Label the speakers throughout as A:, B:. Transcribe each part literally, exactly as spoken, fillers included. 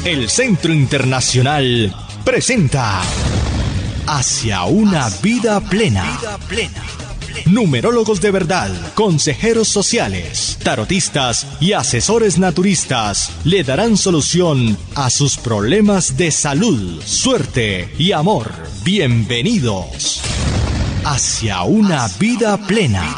A: El Centro Internacional presenta Hacia una vida plena. Numerólogos de verdad, consejeros sociales, tarotistas y asesores naturistas le darán solución a sus problemas de salud, suerte y amor. Bienvenidos hacia una vida plena.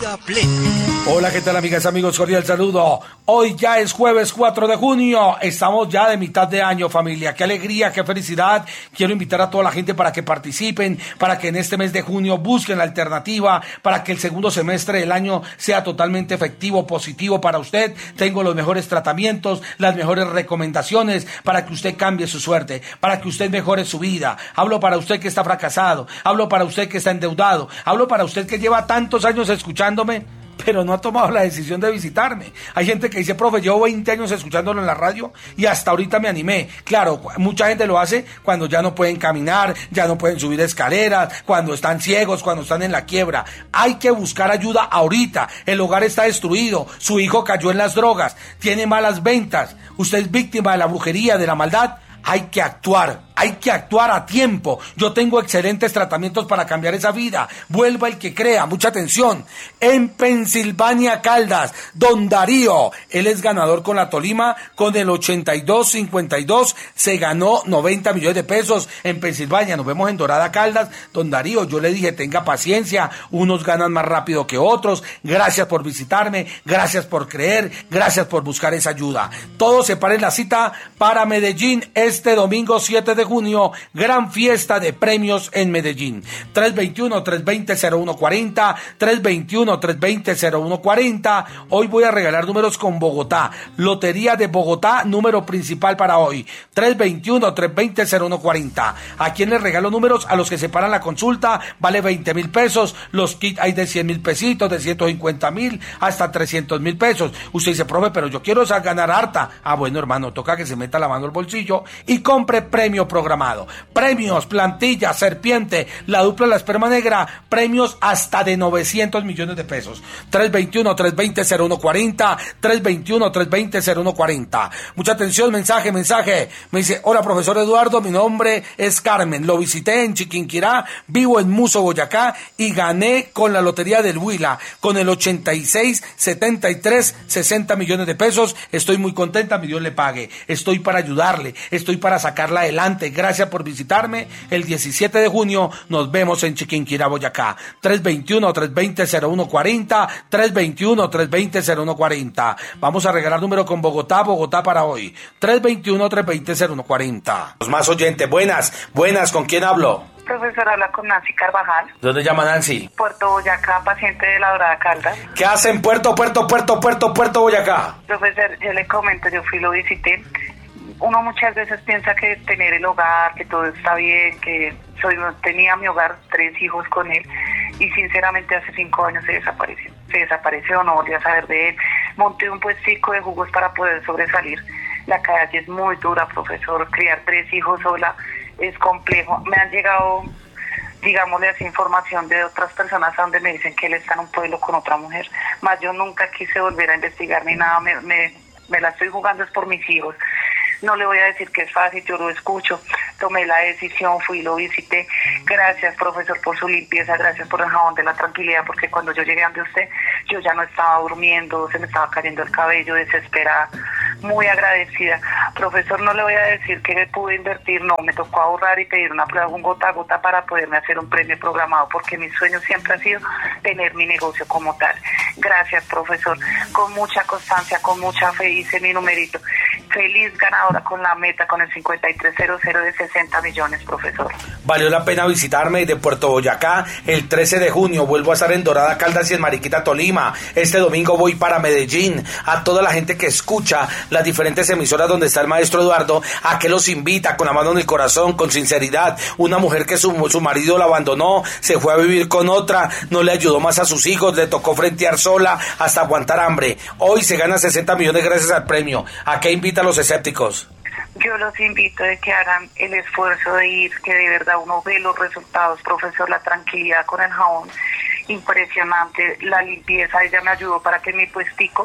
B: Hola, ¿qué tal, amigas y amigos? Cordial saludo. Hoy ya es jueves cuatro de junio. Estamos ya de mitad de año, familia. Qué alegría, qué felicidad. Quiero invitar a toda la gente para que participen, para que en este mes de junio busquen la alternativa, para que el segundo semestre del año sea totalmente efectivo, positivo para usted. Tengo los mejores tratamientos, las mejores recomendaciones para que usted cambie su suerte, para que usted mejore su vida. Hablo para usted que está fracasado, hablo para usted que está endeudado, hablo para usted que lleva tantos años escuchándome, pero no ha tomado la decisión de visitarme. Hay gente que dice, profe, llevo veinte años escuchándolo en la radio y hasta ahorita me animé. Claro, mucha gente lo hace cuando ya no pueden caminar, ya no pueden subir escaleras, cuando están ciegos, cuando están en la quiebra. Hay que buscar ayuda ahorita. El hogar está destruido, su hijo cayó en las drogas, tiene malas ventas, usted es víctima de la brujería, de la maldad. Hay que actuar, hay que actuar a tiempo. Yo tengo excelentes tratamientos para cambiar esa vida. Vuelva el que crea, mucha atención. En Pensilvania, Caldas, Don Darío, él es ganador con la Tolima, con el ochenta y dos cincuenta y dos, se ganó noventa millones de pesos en Pensilvania. Nos vemos en Dorada, Caldas. Don Darío, yo le dije, tenga paciencia, unos ganan más rápido que otros. Gracias por visitarme, gracias por creer, gracias por buscar esa ayuda. Todos separen la cita para Medellín, este domingo siete de junio, gran fiesta de premios en Medellín. tres veintiuno, tres veinte, cero uno cuarenta, tres veintiuno, tres veinte, cero uno cuarenta. Hoy voy a regalar números con Bogotá. Lotería de Bogotá, número principal para hoy. tres veintiuno, tres veinte, cero uno cuarenta. ¿A quién les regalo números? A los que separan la consulta, vale veinte mil pesos. Los kits hay de cien mil pesitos, de ciento cincuenta mil, hasta trescientos mil pesos. Usted dice, profe, pero yo quiero ganar harta. Ah, bueno, hermano, toca que se meta la mano al bolsillo y compre premio programado. Premios, plantilla, serpiente, la dupla La Esperma Negra, premios hasta de novecientos millones de pesos. tres veintiuno, tres veinte, cero uno cuarenta, tres veintiuno, tres veinte, cero uno cuarenta. Mucha atención, mensaje, mensaje. Me dice, hola, profesor Eduardo, mi nombre es Carmen, lo visité en Chiquinquirá, vivo en Muso, Boyacá, y gané con la lotería del Huila, con el ochenta y seis, setenta y tres, sesenta millones de pesos. Estoy muy contenta, mi Dios le pague. Estoy para ayudarle, estoy para sacarla adelante. Gracias por visitarme. El diecisiete de junio nos vemos en Chiquinquirá, Boyacá. tres veintiuno, tres veinte, cero uno cuarenta, tres veintiuno, tres veinte, cero uno cuarenta. Vamos a regalar número con Bogotá, Bogotá para hoy. tres veintiuno, tres veinte, cero uno cuarenta. Los más oyentes, buenas, buenas, ¿con quién hablo?
C: Profesor, habla con Nancy Carvajal.
B: ¿Dónde llama Nancy?
C: Puerto Boyacá, paciente de la Dorada Caldas.
B: ¿Qué hace en Puerto, Puerto, Puerto, Puerto, Puerto Boyacá?
C: Profesor, yo le comento, yo fui, lo visité. Uno muchas veces piensa que tener el hogar, que todo está bien, que soy, tenía mi hogar, tres hijos con él, y sinceramente hace cinco años se desapareció. Se desapareció, no volví a saber de él. Monté un puestico de jugos para poder sobresalir. La calle es muy dura, profesor. Criar tres hijos sola es complejo. Me han llegado, digámosle así, información de otras personas donde me dicen que él está en un pueblo con otra mujer. Mas yo nunca quise volver a investigar ni nada. Me, me, me la estoy jugando es por mis hijos. No le voy a decir que es fácil, yo lo escucho, tomé la decisión, fui y lo visité. Gracias, profesor, por su limpieza, gracias por el jabón de la tranquilidad, porque cuando yo llegué ante usted, yo ya no estaba durmiendo, se me estaba cayendo el cabello, desesperada, muy agradecida. Profesor, no le voy a decir que pude invertir, no, me tocó ahorrar y pedir una prueba, un gota a gota para poderme hacer un premio programado, porque mi sueño siempre ha sido tener mi negocio como tal. Gracias, profesor, con mucha constancia, con mucha fe hice mi numerito. Feliz ganadora con la meta, con el cincuenta y tres cero cero de sesenta millones, profesor.
B: Valió la pena visitarme de Puerto Boyacá. El trece de junio vuelvo a estar en Dorada, Caldas y en Mariquita, Tolima. Este domingo voy para Medellín. A toda la gente que escucha las diferentes emisoras donde está el maestro Eduardo, a que los invita con la mano en el corazón, con sinceridad. Una mujer que su, su marido la abandonó, se fue a vivir con otra, no le ayudó más a sus hijos, le tocó frentear sola hasta aguantar hambre. Hoy se gana sesenta millones gracias al premio. ¿A qué invita a los escépticos?
C: Yo los invito a que hagan el esfuerzo de ir, que de verdad uno ve los resultados, profesor, la tranquilidad con el jabón, impresionante, la limpieza, ella me ayudó para que mi puestico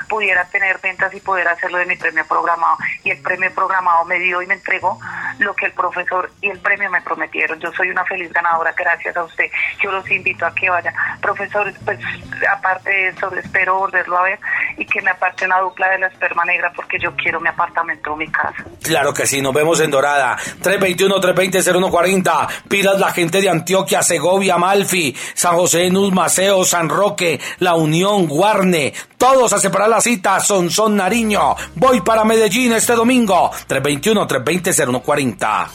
C: pudiera tener ventas y poder hacerlo de mi premio programado. Y el premio programado me dio y me entregó lo que el profesor y el premio me prometieron. Yo soy una feliz ganadora gracias a usted. Yo los invito a que vayan. Profesor, pues aparte de eso, espero volverlo a ver y que me aparte una dupla de la esperma negra porque yo quiero mi apartamento o mi casa.
B: Claro que sí, nos vemos en Dorada. tres veintiuno, tres veinte, cero uno cuarenta. Pilas la gente de Antioquia, Segovia, Malfi, San José, Nuz, Maceo, San Roque, La Unión, Guarne. Todos a separar la cita. Son, son Nariño. Voy para Medellín este domingo. tres veintiuno, tres veinte, cero uno cuarenta.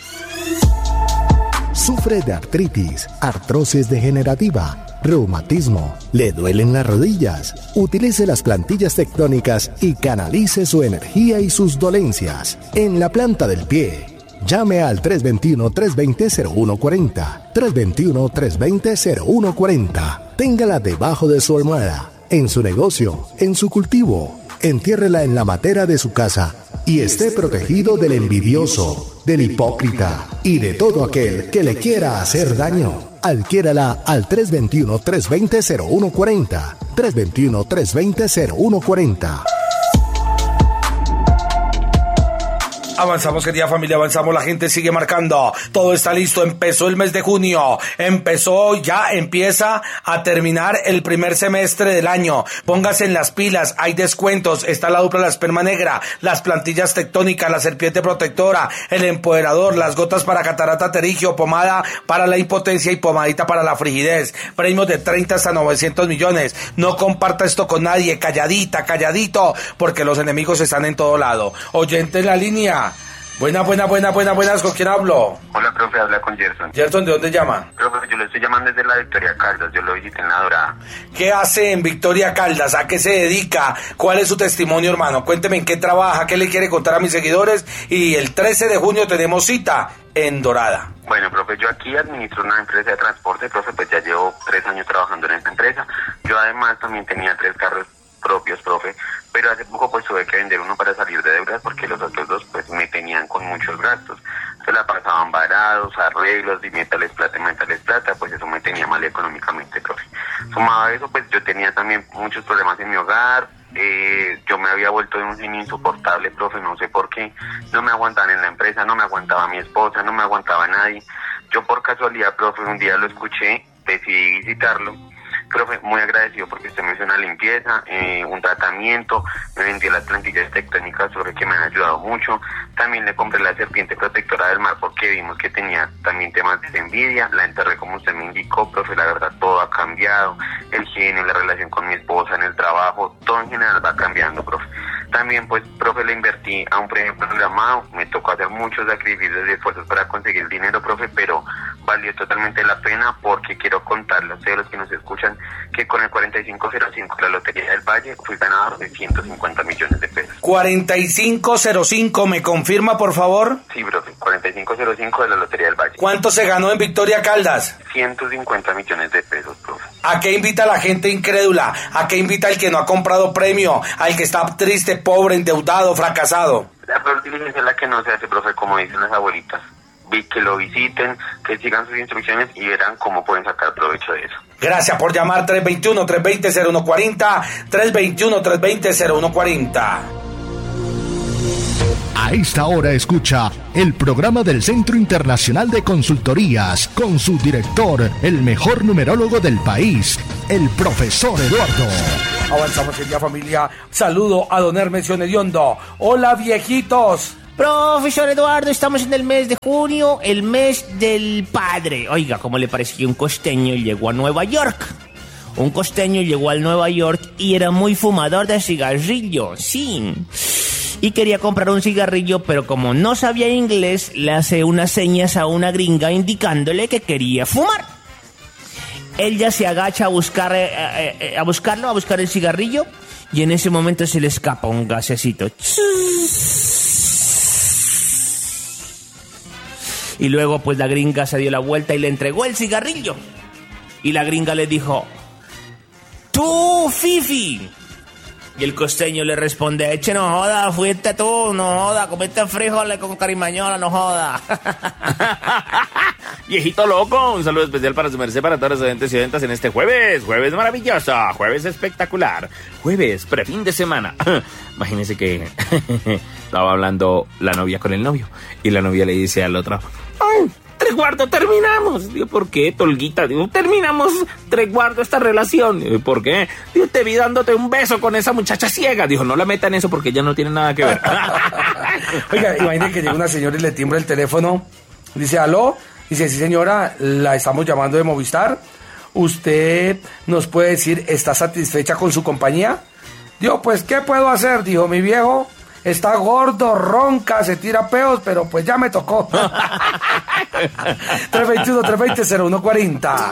A: Sufre de artritis, artrosis degenerativa, reumatismo, le duelen las rodillas. Utilice las plantillas tectónicas y canalice su energía y sus dolencias en la planta del pie. Llame al tres veintiuno, tres veinte, cero uno cuarenta. tres veintiuno, tres veinte, cero uno cuarenta. Téngala debajo de su almohada, en su negocio, en su cultivo. Entiérrela en la matera de su casa y esté protegido del envidioso, del hipócrita y de todo aquel que le quiera hacer daño. Adquiérala al tres veintiuno, tres veinte, cero uno cuarenta. tres veintiuno, tres veinte, cero uno cuarenta.
B: Avanzamos, querida familia, avanzamos, la gente sigue marcando, todo está listo, empezó el mes de junio, empezó, ya empieza a terminar el primer semestre del año, póngase en las pilas, hay descuentos, está la dupla de la esperma negra, las plantillas tectónicas, la serpiente protectora, el empoderador, las gotas para catarata terigio, pomada para la impotencia y pomadita para la frigidez, premios de treinta hasta novecientos millones, no comparta esto con nadie, calladita, calladito, porque los enemigos están en todo lado. Oyente en la línea. Buenas, buenas, buenas, buenas, buenas, ¿con quién hablo?
D: Hola, profe, habla con Gerson.
B: Gerson, ¿de dónde llama?
D: Profe, yo lo estoy llamando desde la Victoria Caldas, yo lo visité en la Dorada.
B: ¿Qué hace en Victoria Caldas? ¿A qué se dedica? ¿Cuál es su testimonio, hermano? Cuénteme en qué trabaja, qué le quiere contar a mis seguidores. Y el trece de junio tenemos cita en Dorada.
D: Bueno, profe, yo aquí administro una empresa de transporte, profe, pues ya llevo tres años trabajando en esta empresa. Yo además también tenía tres carros propios, profe, pero hace poco pues tuve que vender uno para salir de deudas porque los otros dos pues me tenían con muchos gastos, se la pasaban varados, arreglos, y métales plata, métales plata, pues eso me tenía mal económicamente, profe. Sumado a eso pues yo tenía también muchos problemas en mi hogar, eh, yo me había vuelto de un genio insoportable, profe, no sé por qué, no me aguantaban en la empresa, no me aguantaba mi esposa, no me aguantaba nadie. Yo por casualidad, profe, un día lo escuché, decidí visitarlo. Profe, muy agradecido porque usted me hizo una limpieza, eh, un tratamiento, me vendió las plantillas tectónicas sobre que me han ayudado mucho. También le compré la serpiente protectora del mar porque vimos que tenía también temas de envidia. La enterré como usted me indicó, profe, la verdad todo ha cambiado. El genio, la relación con mi esposa, en el trabajo, todo en general va cambiando, profe. También, pues, profe, le invertí a un premio programado, me tocó hacer muchos sacrificios y esfuerzos para conseguir el dinero, profe, pero valió totalmente la pena porque quiero contarles a ustedes, los que nos escuchan, que con el cuarenta y cinco cero cinco de la Lotería del Valle fui ganador de ciento cincuenta millones de pesos.
B: cuarenta y cinco cero cinco, ¿me confirma, por favor?
D: Sí, profe, cuarenta y cinco cero cinco de la Lotería del Valle.
B: ¿Cuánto se ganó en Victoria Caldas?
D: ciento cincuenta millones de pesos, profe.
B: ¿A qué invita la gente incrédula? ¿A qué invita el que no ha comprado premio? ¿Al que está triste, pobre, endeudado, fracasado?
D: La peor diligencia es la que no se hace, profe, como dicen las abuelitas. Vi que lo visiten, que sigan sus instrucciones y verán cómo pueden sacar provecho de eso.
B: Gracias por llamar. Tres veintiuno, tres veinte, cero uno cuarenta. tres veintiuno, tres veinte, cero uno cuarenta.
A: A esta hora escucha el programa del Centro Internacional de Consultorías con su director, el mejor numerólogo del país, el profesor Eduardo.
B: Avanzamos, querida familia. Saludo a don Hermes Hediondo. Hola, viejitos.
E: Profesor Eduardo, estamos en el mes de junio, el mes del padre. Oiga, ¿cómo le parece que un costeño llegó a Nueva York? Un costeño llegó a Nueva York y era muy fumador de cigarrillo, sí. Y quería comprar un cigarrillo, pero como no sabía inglés, le hace unas señas a una gringa indicándole que quería fumar. Ella se agacha a buscar, eh, eh, a buscarlo, a buscar el cigarrillo, y en ese momento se le escapa un gasecito. Y luego pues la gringa se dio la vuelta y le entregó el cigarrillo. Y la gringa le dijo: ¡tú, Fifi! Y el costeño le responde: eche, no joda, fuiste tú, no joda, comiste frijoles con carimañola, no joda.
F: Viejito loco, un saludo especial para su merced, para todos los oyentes y oyentas en este jueves. Jueves maravilloso, jueves espectacular, jueves prefin de semana. Imagínense que estaba hablando la novia con el novio y la novia le dice al otro: ¡ay, Treguardo, terminamos! Digo, ¿por qué, Tolguita? Digo, terminamos, Treguardo, esta relación. Digo, ¿por qué? Digo, te vi dándote un beso con esa muchacha ciega. Dijo, no la metan eso porque ya no tiene nada que ver.
B: Oiga, imagínate que llega una señora y le timbra el teléfono. Dice, ¿aló? Dice, sí señora, la estamos llamando de Movistar. ¿Usted nos puede decir, está satisfecha con su compañía? Digo, pues, ¿qué puedo hacer? Dijo, mi viejo está gordo, ronca, se tira peos, pero pues ya me tocó. tres veintiuno, tres veinte, cero uno cuarenta.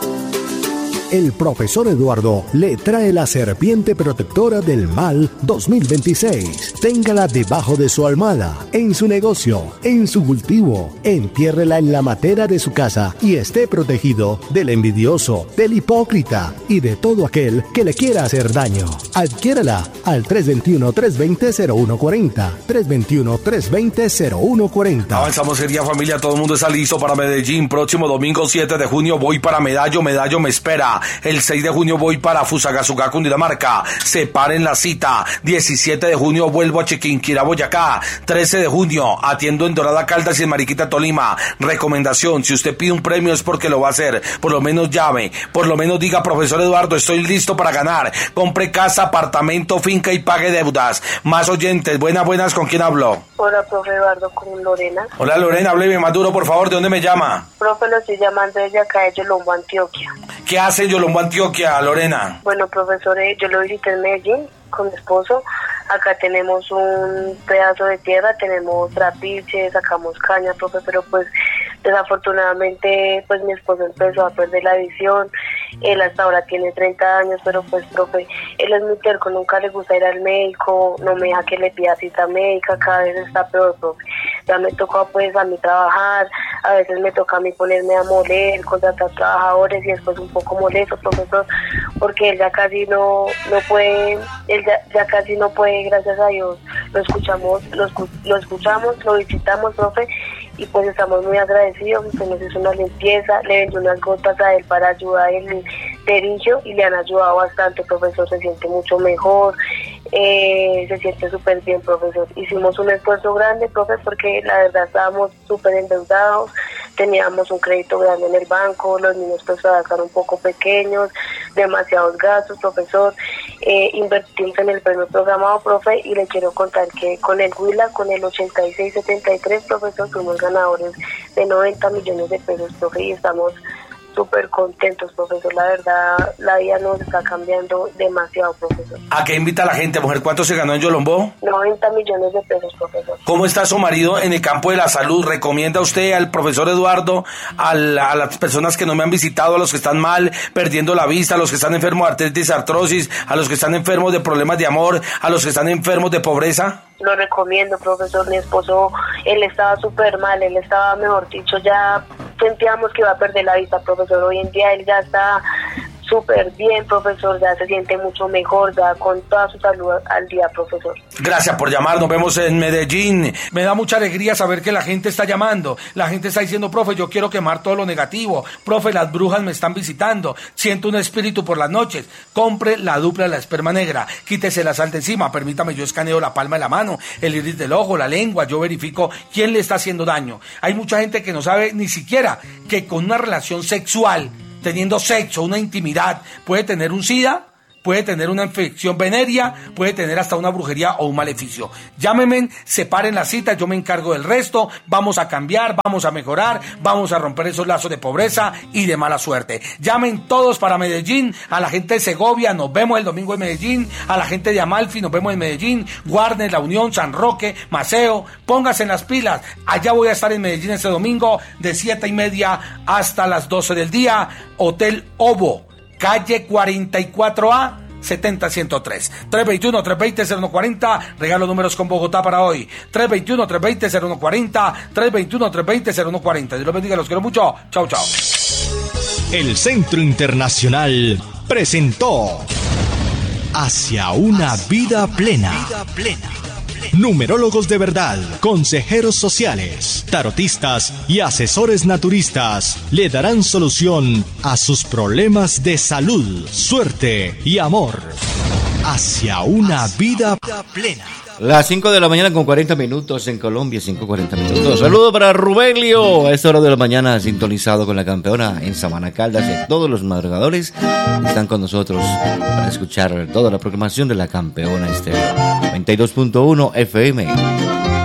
A: El profesor Eduardo le trae la serpiente protectora del mal dos mil veintiséis. Téngala debajo de su almohada, en su negocio, en su cultivo. Entiérrela en la matera de su casa y esté protegido del envidioso, del hipócrita y de todo aquel que le quiera hacer daño. Adquiérala al tres veintiuno, tres veinte, cero uno cuarenta. tres veintiuno, tres veinte, cero uno cuarenta.
B: Avanzamos, querida familia, todo el mundo está listo para Medellín. Próximo domingo siete de junio voy para Medallo, Medallo me espera. El seis de junio voy para Fusagasugá, Cundinamarca. Separen la cita. diecisiete de junio vuelvo a Chiquinquirá, Boyacá. trece de junio atiendo en Dorada Caldas y en Mariquita, Tolima. Recomendación, si usted pide un premio es porque lo va a hacer. Por lo menos llame, por lo menos diga, profesor Eduardo, estoy listo para ganar. Compre casa, apartamento, finca y pague deudas. Más oyentes, buenas, buenas, ¿con quién hablo?
G: Hola, profe Eduardo, con Lorena.
B: Hola Lorena, hábleme más duro, por favor, ¿de dónde me llama?
G: Profe, lo estoy llamando desde acá de Yolombo, Antioquia.
B: ¿Qué hace Yolombo, Antioquia, Lorena?
G: Bueno, profesor, yo lo visité en Medellín con mi esposo. Acá tenemos un pedazo de tierra, tenemos trapiches, sacamos caña, profe, pero pues desafortunadamente pues mi esposo empezó a perder la visión. Él hasta ahora tiene treinta años, pero pues, profe, él es muy terco, nunca le gusta ir al médico, no me deja que le pida cita médica, cada vez está peor, profe. Ya me tocó pues a mí trabajar, a veces me toca a mí ponerme a moler, contratar trabajadores y después un poco molesto, profesor, porque él ya casi no no puede, él ya, ya casi no puede, gracias a Dios. Lo escuchamos, lo, lo escuchamos, lo visitamos, profe, y pues estamos muy agradecidos. Usted nos hizo una limpieza, le vendió unas gotas a él para ayudar el terigio y le han ayudado bastante, profesor, se siente mucho mejor, eh, se siente súper bien, profesor. Hicimos un esfuerzo grande, profe, porque la verdad estábamos súper endeudados, teníamos un crédito grande en el banco, los niños pues trabajaron un poco pequeños, demasiados gastos, profesor. Eh, invertimos en el premio programado, profe, y le quiero contar que con el Huila, con el ochenta y seis setenta y tres, profesor, fuimos ganadores de noventa millones de pesos, profe, y estamos súper contentos, profesor. La verdad, la vida nos está cambiando demasiado, profesor.
B: ¿A qué invita a la gente, mujer? ¿Cuánto se ganó en Yolombo?
G: noventa millones de pesos, profesor.
B: ¿Cómo está su marido en el campo de la salud? ¿Recomienda usted al profesor Eduardo, al, a las personas que no me han visitado, a los que están mal, perdiendo la vista, a los que están enfermos de artritis, artrosis, a los que están enfermos de problemas de amor, a los que están enfermos de pobreza?
G: Lo recomiendo, profesor. Mi esposo, él estaba súper mal, él estaba, mejor dicho, ya sentíamos que iba a perder la vista, profesor. Hoy en día él ya está súper bien, profesor, ya se siente mucho mejor, ya con toda su salud al día, profesor.
B: Gracias por llamar, nos vemos en Medellín. Me da mucha alegría saber que la gente está llamando, la gente está diciendo, profe, yo quiero quemar todo lo negativo, profe, las brujas me están visitando, siento un espíritu por las noches. Compre la dupla de la esperma negra, quítese la sal de encima, permítame, yo escaneo la palma de la mano, el iris del ojo, la lengua, yo verifico quién le está haciendo daño. Hay mucha gente que no sabe ni siquiera que con una relación sexual, teniendo sexo, una intimidad, puede tener un SIDA, puede tener una infección venérea, puede tener hasta una brujería o un maleficio. Llámenme, separen la cita, yo me encargo del resto, vamos a cambiar, vamos a mejorar, vamos a romper esos lazos de pobreza y de mala suerte. Llamen todos para Medellín, a la gente de Segovia, nos vemos el domingo en Medellín, a la gente de Amalfi, nos vemos en Medellín, Guarnes, La Unión, San Roque, Maceo, póngase en las pilas, allá voy a estar en Medellín este domingo, de siete y media hasta las doce del día, Hotel Ovo, calle cuarenta y cuatro A, setenta ciento tres. tres veintiuno, tres veinte, cero uno cuarenta. Regalo números con Bogotá para hoy. tres veintiuno, tres veinte, cero uno cuarenta. tres veintiuno, tres veinte, cero uno cuarenta. Dios los bendiga, los quiero mucho. Chao, chao.
A: El Centro Internacional presentó Hacia una vida plena. Vida plena. Numerólogos de verdad, consejeros sociales, tarotistas y asesores naturistas le darán solución a sus problemas de salud, suerte y amor. Hacia una vida plena.
H: Las cinco de la mañana con cuarenta minutos en Colombia, cinco cuarenta minutos. Saludo para Rubelio, a esta hora de la mañana sintonizado con la campeona en Sabana Caldas, y todos los madrugadores están con nosotros para escuchar toda la programación de la campeona estéreo. noventa y dos punto uno F M.